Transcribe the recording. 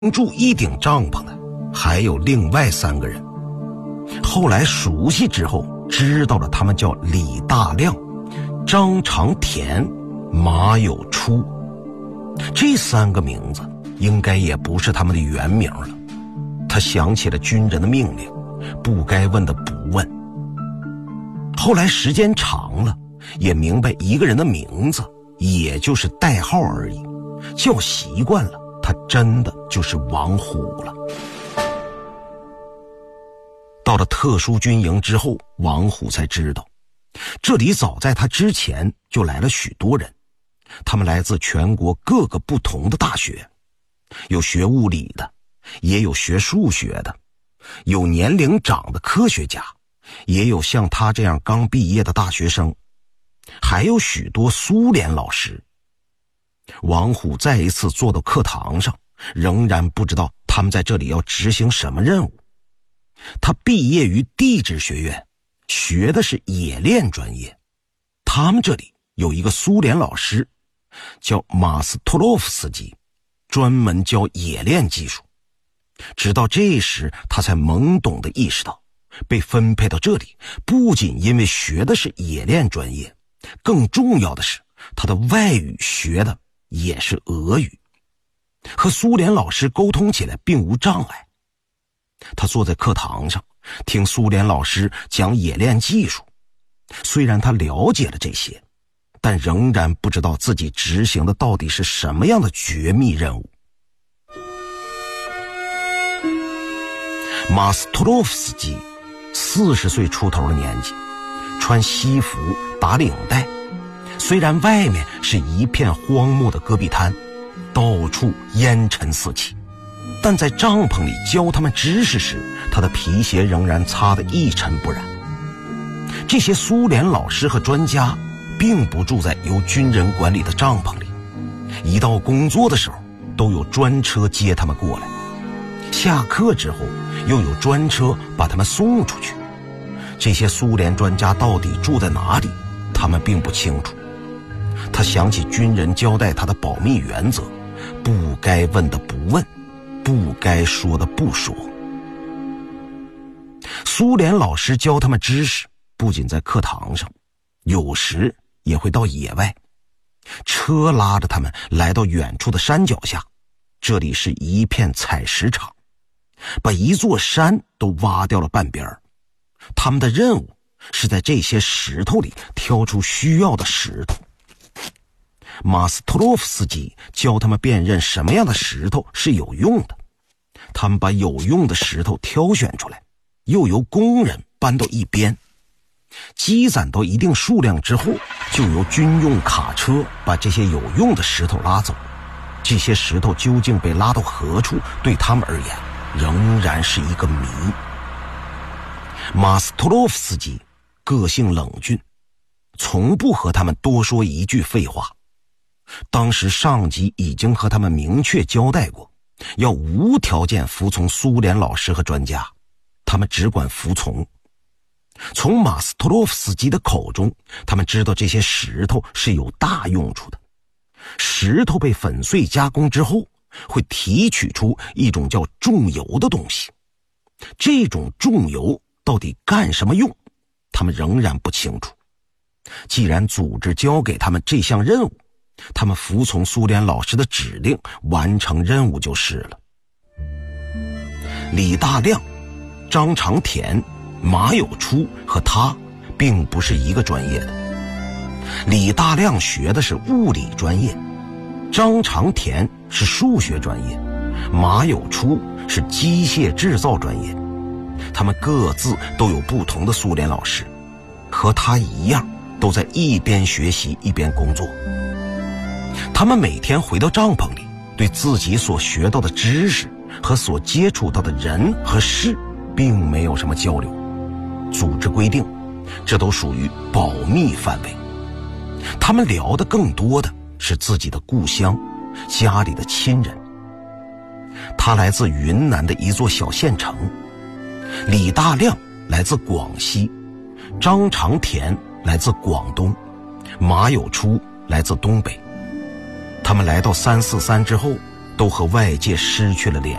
住一顶帐篷的还有另外3个人。后来熟悉之后，知道了他们叫李大亮、张长田、马有初。这3个名字应该也不是他们的原名了。他想起了军人的命令，不该问的不问。后来时间长了，也明白一个人的名字也就是代号而已，叫习惯了，他真的就是王虎了。到了特殊军营之后，王虎才知道，这里早在他之前就来了许多人，他们来自全国各个不同的大学，有学物理的，也有学数学的，有年龄长的科学家，也有像他这样刚毕业的大学生，还有许多苏联老师。王虎再一次坐到课堂上，仍然不知道他们在这里要执行什么任务。他毕业于地质学院，学的是冶炼专业。他们这里有一个苏联老师，叫马斯托洛夫斯基，专门教冶炼技术。直到这时，他才懵懂地意识到，被分配到这里，不仅因为学的是冶炼专业，更重要的是，他的外语学的也是俄语，和苏联老师沟通起来并无障碍。他坐在课堂上，听苏联老师讲冶炼技术。虽然他了解了这些，但仍然不知道自己执行的到底是什么样的绝密任务。马斯托洛夫斯基40岁出头的年纪，穿西服打领带，虽然外面是一片荒漠的戈壁滩，到处烟尘四起，但在帐篷里教他们知识时，他的皮鞋仍然擦得一尘不染。这些苏联老师和专家并不住在由军人管理的帐篷里，一到工作的时候都有专车接他们过来，下课之后又有专车把他们送出去。这些苏联专家到底住在哪里，他们并不清楚。他想起军人交代他的保密原则，不该问的不问，不该说的不说。苏联老师教他们知识，不仅在课堂上，有时也会到野外。车拉着他们来到远处的山脚下，这里是一片采石场，把一座山都挖掉了半边。他们的任务是在这些石头里挑出需要的石头。马斯托洛夫斯基教他们辨认什么样的石头是有用的，他们把有用的石头挑选出来，又由工人搬到一边，积攒到一定数量之后，就由军用卡车把这些有用的石头拉走。这些石头究竟被拉到何处，对他们而言仍然是一个谜。马斯托洛夫斯基个性冷峻，从不和他们多说一句废话。当时上级已经和他们明确交代过，要无条件服从苏联老师和专家，他们只管服从。从马斯托洛夫斯基的口中，他们知道这些石头是有大用处的。石头被粉碎加工之后，会提取出一种叫重油的东西。这种重油到底干什么用，他们仍然不清楚。既然组织交给他们这项任务，他们服从苏联老师的指令，完成任务就是了。李大亮、张长田、马有初和他并不是一个专业的。李大亮学的是物理专业，张长田是数学专业，马有初是机械制造专业。他们各自都有不同的苏联老师，和他一样都在一边学习一边工作。他们每天回到帐篷里，对自己所学到的知识和所接触到的人和事并没有什么交流。组织规定，这都属于保密范围。他们聊的更多的是自己的故乡，家里的亲人。他来自云南的一座小县城，李大亮来自广西，张长田来自广东，马有初来自东北。他们来到343之后， 都和外界失去了联